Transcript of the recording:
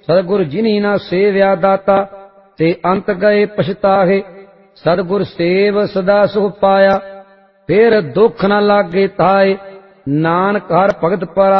सतगुर जिन्हीं ना सेव्या दाता, ते अंत गए पछताहे। सतगुर सेव सदा सुख पाया, फिर दुख न लागे ताए। नानक हर भगत पर